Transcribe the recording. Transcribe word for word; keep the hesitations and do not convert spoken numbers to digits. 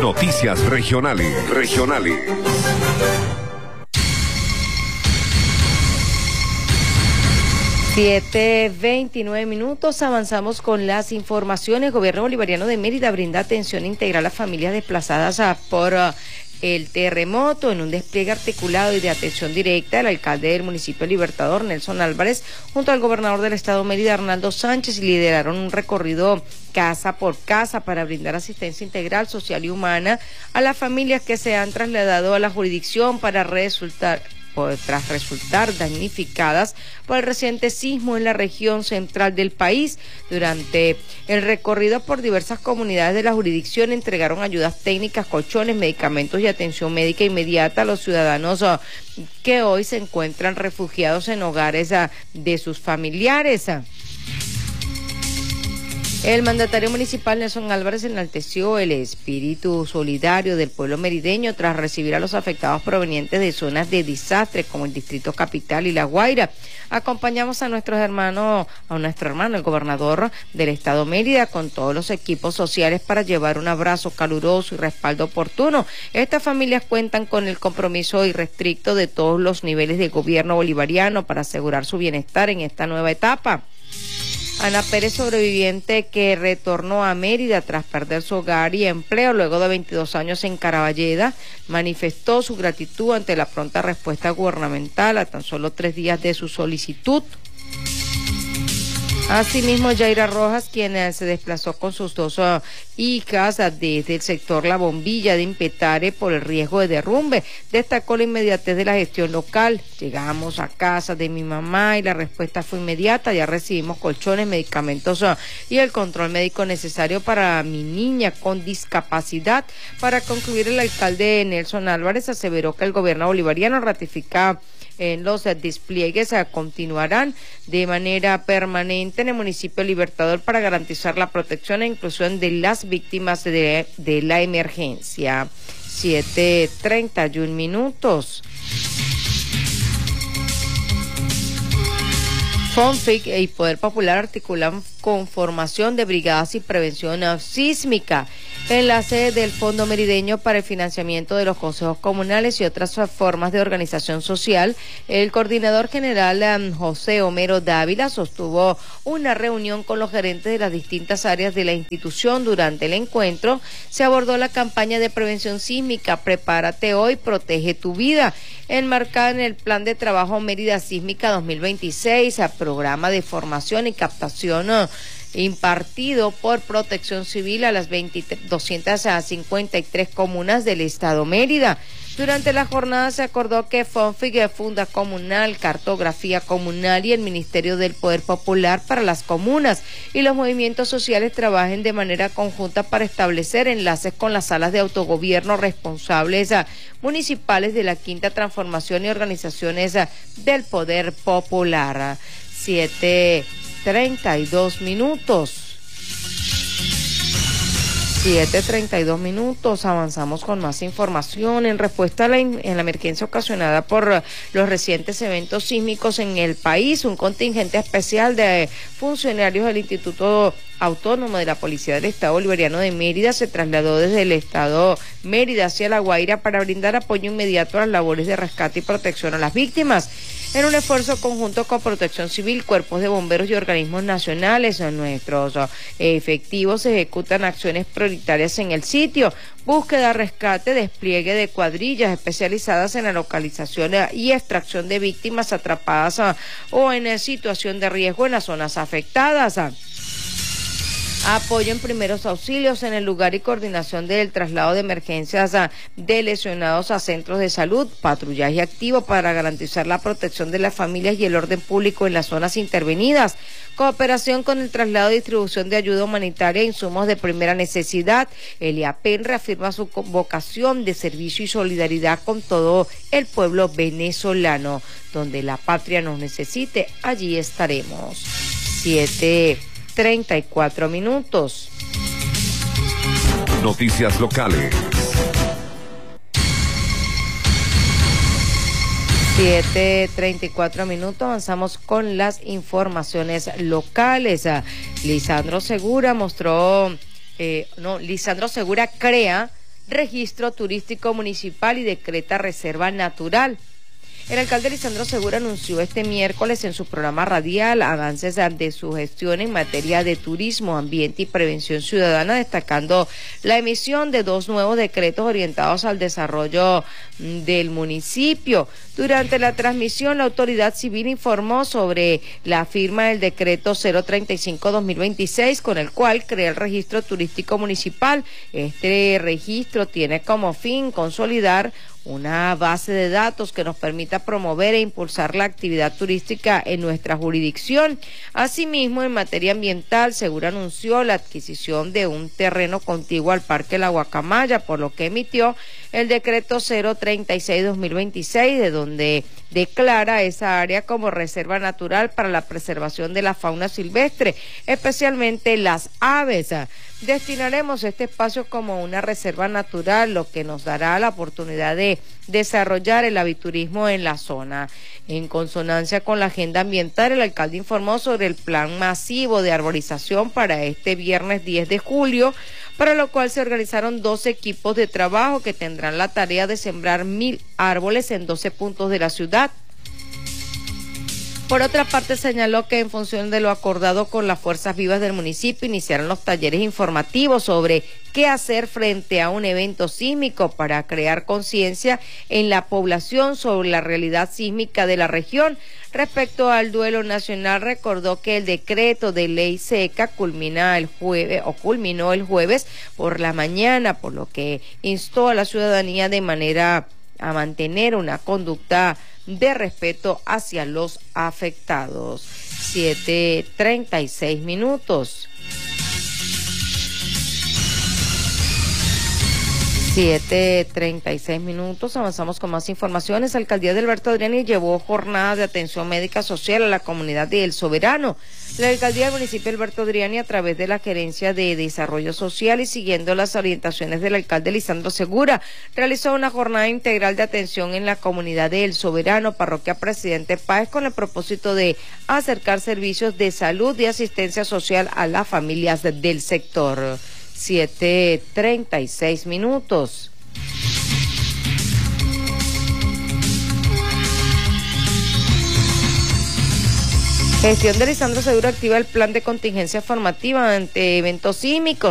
Noticias regionales. Regionales. siete veintinueve minutos, avanzamos con las informaciones. Gobierno Bolivariano de Mérida brinda atención integral a familias desplazadas a, por uh, el terremoto en un despliegue articulado y de atención directa. El alcalde del municipio Libertador, Nelson Álvarez, junto al gobernador del estado Mérida, Arnaldo Sánchez, lideraron un recorrido casa por casa para brindar asistencia integral, social y humana a las familias que se han trasladado a la jurisdicción para resultar tras resultar damnificadas por el reciente sismo en la región central del país. Durante el recorrido por diversas comunidades de la jurisdicción entregaron ayudas técnicas, colchones, medicamentos y atención médica inmediata a los ciudadanos uh, que hoy se encuentran refugiados en hogares uh, de sus familiares. Uh. El mandatario municipal Nelson Álvarez enalteció el espíritu solidario del pueblo merideño tras recibir a los afectados provenientes de zonas de desastre como el Distrito Capital y La Guaira. Acompañamos a nuestros hermanos, a nuestro hermano, el gobernador del estado Mérida, con todos los equipos sociales para llevar un abrazo caluroso y respaldo oportuno. Estas familias cuentan con el compromiso irrestricto de todos los niveles de gobierno bolivariano para asegurar su bienestar en esta nueva etapa. Ana Pérez, sobreviviente que retornó a Mérida tras perder su hogar y empleo luego de veintidós años en Caraballeda, manifestó su gratitud ante la pronta respuesta gubernamental a tan solo tres días de su solicitud. Asimismo, Yaira Rojas, quien eh, se desplazó con sus dos uh, hijas uh, desde el sector La Bombilla de Impetare por el riesgo de derrumbe, destacó la inmediatez de la gestión local. Llegamos a casa de mi mamá y la respuesta fue inmediata. Ya recibimos colchones, medicamentos uh, y el control médico necesario para mi niña con discapacidad. Para concluir, el alcalde Nelson Álvarez aseveró que el gobierno bolivariano ratifica en los despliegues uh, continuarán de manera permanente en el municipio Libertador para garantizar la protección e inclusión de las víctimas de, de la emergencia. siete treinta y un minutos. FONFIC y Poder Popular articulan conformación de brigadas y prevención sísmica en la sede del Fondo Merideño para el Financiamiento de los Consejos Comunales y otras formas de organización social. El coordinador general um, José Homero Dávila sostuvo una reunión con los gerentes de las distintas áreas de la institución. Durante el encuentro se abordó la campaña de prevención sísmica Prepárate Hoy, Protege tu Vida, enmarcada en el Plan de Trabajo Mérida Sísmica dos mil veintiséis, a programa de formación y captación uh, impartido por Protección Civil a las doscientas cincuenta y tres comunas del estado Mérida. Durante la jornada se acordó que FONFIC, Funda Comunal, Cartografía Comunal y el Ministerio del Poder Popular para las comunas y los movimientos sociales trabajen de manera conjunta para establecer enlaces con las salas de autogobierno responsables a, municipales de la Quinta Transformación y organizaciones a, del Poder Popular. siete treinta y dos minutos. siete treinta y dos minutos, avanzamos con más información. En respuesta a la, en la emergencia ocasionada por los recientes eventos sísmicos en el país, un contingente especial de funcionarios del Instituto Autónomo de la Policía del Estado Bolivariano de Mérida se trasladó desde el estado Mérida hacia La Guaira para brindar apoyo inmediato a las labores de rescate y protección a las víctimas. En un esfuerzo conjunto con Protección Civil, cuerpos de bomberos y organismos nacionales, nuestros efectivos ejecutan acciones prioritarias en el sitio: búsqueda, rescate, despliegue de cuadrillas especializadas en la localización y extracción de víctimas atrapadas o en situación de riesgo en las zonas afectadas. Apoyo en primeros auxilios en el lugar y coordinación del traslado de emergencias a, de lesionados a centros de salud, patrullaje activo para garantizar la protección de las familias y el orden público en las zonas intervenidas, cooperación con el traslado y distribución de ayuda humanitaria e insumos de primera necesidad. El IAPEN reafirma su vocación de servicio y solidaridad con todo el pueblo venezolano. Donde la patria nos necesite, allí estaremos. Siete treinta y cuatro minutos. Noticias locales. siete treinta y cuatro minutos, avanzamos con las informaciones locales. Lisandro Segura mostró, eh, no, Lisandro Segura crea registro turístico municipal y decreta reserva natural. El alcalde Lisandro Segura anunció este miércoles en su programa radial avances de su gestión en materia de turismo, ambiente y prevención ciudadana, destacando la emisión de dos nuevos decretos orientados al desarrollo del municipio. Durante la transmisión, la autoridad civil informó sobre la firma del decreto cero treinta y cinco guión dos mil veintiséis, con el cual crea el registro turístico municipal. Este registro tiene como fin consolidar una base de datos que nos permita promover e impulsar la actividad turística en nuestra jurisdicción. Asimismo, en materia ambiental, Segura anunció la adquisición de un terreno contiguo al Parque La Guacamaya, por lo que emitió el decreto cero treinta y seis guión dos mil veintiséis, de donde declara esa área como reserva natural para la preservación de la fauna silvestre, especialmente las aves. Destinaremos este espacio como una reserva natural, lo que nos dará la oportunidad de desarrollar el aviturismo en la zona. En consonancia con la agenda ambiental, el alcalde informó sobre el plan masivo de arborización para este viernes diez de julio, para lo cual se organizaron dos equipos de trabajo que tendrán la tarea de sembrar mil árboles en doce puntos de la ciudad. Por otra parte, señaló que en función de lo acordado con las fuerzas vivas del municipio, iniciaron los talleres informativos sobre qué hacer frente a un evento sísmico para crear conciencia en la población sobre la realidad sísmica de la región. Respecto al duelo nacional, recordó que el decreto de ley seca culmina el jueves o culminó el jueves por la mañana, por lo que instó a la ciudadanía de manera a mantener una conducta de respeto hacia los afectados. siete treinta y seis minutos. siete treinta y seis minutos, avanzamos con más informaciones. La alcaldía de Alberto Adriani llevó jornadas de atención médica social a la comunidad de El Soberano. La alcaldía del municipio de Alberto Adriani, a través de la Gerencia de Desarrollo Social y siguiendo las orientaciones del alcalde Lisandro Segura, realizó una jornada integral de atención en la comunidad de El Soberano, parroquia Presidente Páez, con el propósito de acercar servicios de salud y asistencia social a las familias del sector. siete treinta y seis minutos. Gestión de Lisandro Segura activa el plan de contingencia formativa ante eventos sísmicos.